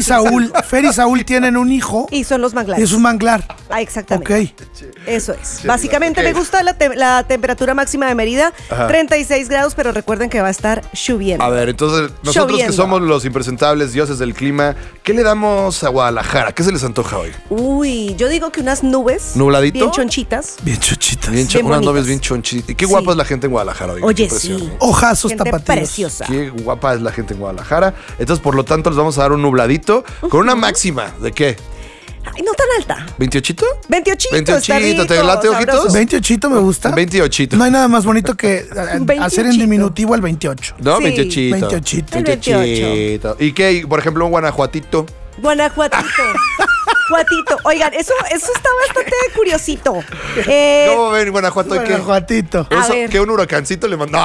Fer y Saúl tienen un hijo. Y son los manglares. Y es un manglar. Ah, exactamente. Ok. Eso es. Básicamente me gusta la temperatura máxima de Mérida, 36 grados, pero recuerden que va a estar lloviendo. A ver, entonces, nosotros que somos los impresentables dioses del clima, ¿qué le damos a Guadalajara? ¿Qué se les antoja hoy? Uy, yo digo que unas nubes. ¿Nubladito? Bien chonchitas. Bien chochitas. Bien unas bonitas. nubes bien chonchitas. Y qué guapa es la gente en Guadalajara hoy. Oye, Qué impresión, sí. ¿no? Ojazos Gente tapatíos. preciosa. Qué guapa es la gente en Guadalajara. Entonces, por lo tanto, les vamos a dar un nubladito con una máxima. ¿De qué? Ay, no tan alta. ¿28? 28. 28, ¿te late, ojitos? 28 me gusta. 28. No hay nada más bonito que hacer en 28. diminutivo al 28. No, Sí. 28. 28. El 28. ¿Y qué? Por ejemplo, un guanajuatito. Guanajuatito. Guatito. Oigan, eso está bastante curiosito. ¿Cómo ven Guanajuato? ¿Qué? Guanajuatito. A Eso, ver. ¿que un huracancito le mandó?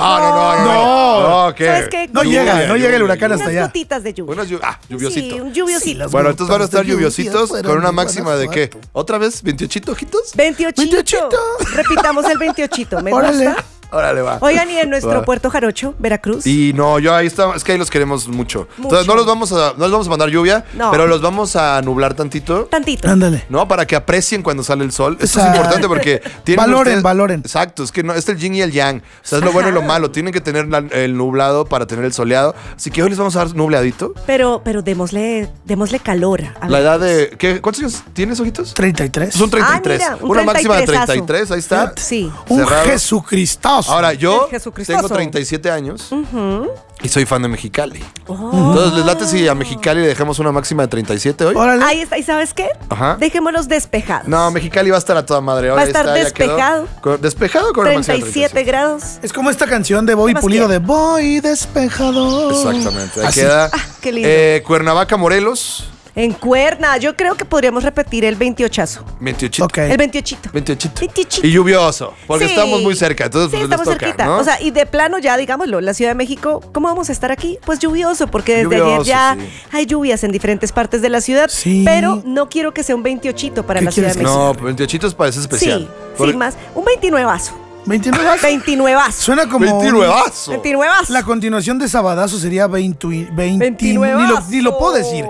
No. ¿Qué? ¿Sabes qué? No llega el huracán hasta Unas allá. gotitas de lluvia. Lluviosito. Sí, un lluviosito. Bueno, entonces van a estar Gotas de lluvia lluviositos fueron con una de máxima de qué. Guanajuato. ¿Otra vez? ¿28 ojitos? 28. Repitamos el 28. ¿Me Órale. gusta? Órale, va. Oigan, y en nuestro Va. Puerto Jarocho, Veracruz. Y no, yo ahí está, es que ahí los queremos mucho. Entonces no les vamos a mandar lluvia, No. pero los vamos a nublar tantito. Tantito. Ándale. ¿No? Para que aprecien cuando sale el sol. Esto es Exacto. importante porque tienen Valoren. Exacto, es que no, es el yin y el yang. O sea, es lo bueno y lo malo. Tienen que tener el nublado para tener el soleado. Así que hoy les vamos a dar nubladito. Pero démosle calor. A La ver. edad de... ¿Cuántos años tienes, ojitos? 33. Son 33. Ah, mira, un Una máxima de 33-azo. 33, ahí está. Sí. Un Cerrado. Jesucristazo. Ahora, yo El Jesucristoso. tengo 37 años y soy fan de Mexicali. Entonces, ¿les late si a Mexicali le dejamos una máxima de 37 hoy? Órale. Ahí está. ¿Y sabes qué? Ajá. Dejémoslos despejados. No, Mexicali va a estar a toda madre. Va a Ahí estar está, ya quedó. despejado. ¿Despejado con una máxima de 37 grados. Es como esta canción de Bobby ¿Qué más Pulido quiere? de Voy despejado. Exactamente. Ahí Así. queda. Qué lindo. Cuernavaca, Morelos. En Cuerna, yo creo que podríamos repetir el 28. 28. Ok. El 28. 28. Y lluvioso, porque Sí. estamos muy cerca. Entonces, Sí, pues, les estamos toca, cerquita. ¿no? O sea, y de plano ya, digámoslo, la Ciudad de México, ¿cómo vamos a estar aquí? Pues lluvioso, porque desde Lluvioso, ayer ya sí. hay lluvias en diferentes partes de la ciudad. Sí. Pero no quiero que sea un 28 para ¿Qué la Ciudad de quieres que México. No, 28 parece especial. Sí, Porque- sin más. Un 29azo. 29. 29azo. Suena como 29azo. 29azo. La continuación de Sabadazo sería 29. 29azo. Ni lo puedo decir.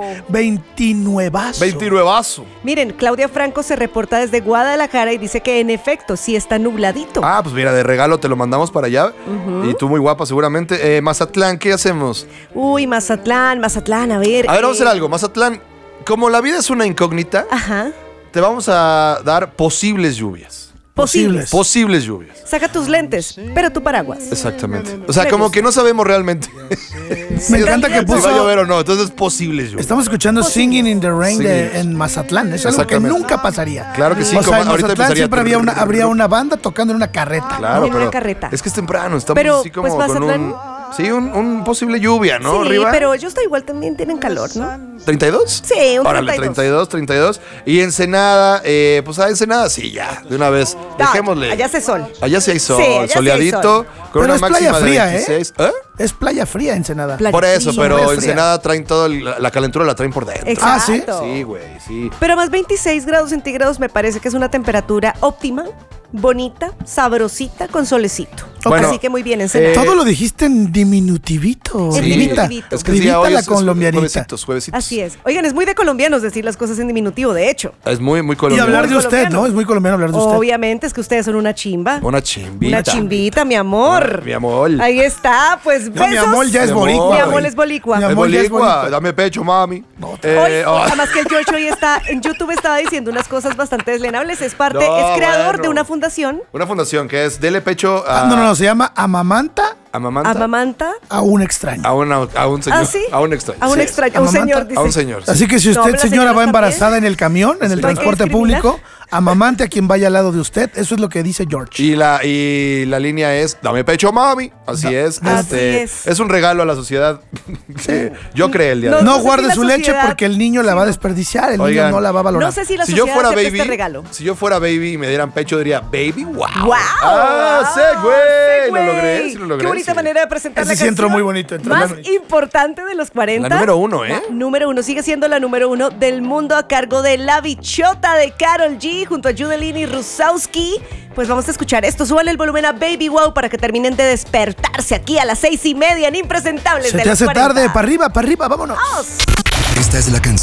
29azo. 29azo. Miren, Claudia Franco se reporta desde Guadalajara y dice que en efecto sí está nubladito. Ah, pues mira, de regalo te lo mandamos para allá. Y tú muy guapa seguramente. Mazatlán, ¿qué hacemos? Uy, Mazatlán, a ver. A ver, vamos a hacer algo. Mazatlán, como la vida es una incógnita, Ajá. te vamos a dar posibles lluvias. Posibles. Posibles lluvias. Saca tus lentes, pero tu paraguas. Exactamente. O sea, Me como gusta. que no sabemos realmente Me encanta que si va a puso. llover o no. Entonces, posibles lluvias. Estamos escuchando Singing in the Rain Sí. en Mazatlán. Es algo que Exactamente. nunca pasaría. Claro que sí, O sea, como en ahorita Mazatlán empezaría siempre a- habría una banda tocando en una carreta. Claro, En una pero carreta. es que es temprano. Estamos Pero, así como pues, con Mazatlán- un posible lluvia, ¿no? Sí, Arriba. pero ellos da igual también tienen calor, ¿no? ¿32? Sí, un Órale, 32. Y Ensenada, pues a Ensenada sí, ya, de una vez. Dejémosle. Allá hace sol. Allá sí hay sol, Sí, allá sí hay soleadito, sol. con Pero una es playa máxima de fría, 26. Es playa fría Ensenada. Playa Por eso, fría. pero Sombría fría. Ensenada traen todo, la calentura la traen por dentro. Ah, ¿sí? Exacto. Sí, güey, sí. Pero más 26 grados centígrados me parece que es una temperatura óptima, bonita, sabrosita, con solecito. Bueno, Así que muy bien, Ensenada. Todo lo dijiste en diminutivito. En Rivita. diminutivito. Es que sí, Rivita hoy la es colombianita. juevesitos. Así es. Oigan, es muy de colombianos decir las cosas en diminutivo, de hecho. Es muy, muy Y colombiano. hablar de usted, colombiano. ¿no? Es muy colombiano hablar de usted. Obviamente, es que ustedes son una chimba. Una chimbita. Una chimbita, mi amor. Mi amor. Ahí está, pues No, mi besos. amor ya es Mi amor. boricua. Mi amor güey. es bolicua. Mi Es amor ya es boricua, boricua. dame pecho, mami. Hoy, Oh. además que el George hoy está en YouTube, estaba diciendo unas cosas bastante deslenables. Es No, es creador bueno. de una fundación. Una fundación que es Dele Pecho a... No, se llama Amamanta Amamanta. Amamanta. a un extraño. A un señor. ¿Ah, sí? A un extraño. A un Sí. extraño. A un Amamanta. señor, dice. A un señor. sí. Así que si No, usted, las señora, señoras va también. embarazada en el camión, en el ¿No hay que transporte discriminar? público, amamante a quien vaya al lado de usted. Eso es lo que dice George. Y la línea es dame pecho, mami. Así es. Así es. Es un regalo a la sociedad. que yo creé el día de No, hoy. No sé si guarde la su leche sociedad- porque el niño la va a desperdiciar. El Oigan, niño no la va a valorar. No sé si la Si yo sociedad fuera acepta baby, este regalo. si yo fuera baby y me dieran pecho diría baby, wow. ¡Wow! Ah, següey. Següey. Lo logré, sí lo logré. Qué bonita sí. manera de presentar Ese la sí entró canción muy bonito, entró más muy bonito. importante de los 40. La número 1, ¿eh? La número 1, sigue siendo la número 1 del mundo a cargo de La Bichota de Karol G junto a Judelin y Rusowski. Pues vamos a escuchar esto. Súbale el volumen a Baby Wow para que terminen de despertarse aquí a las 6:30 en Impresentables Se de te los hace 40. tarde. Para arriba, vámonos. ¡Vamos! Esta es la canción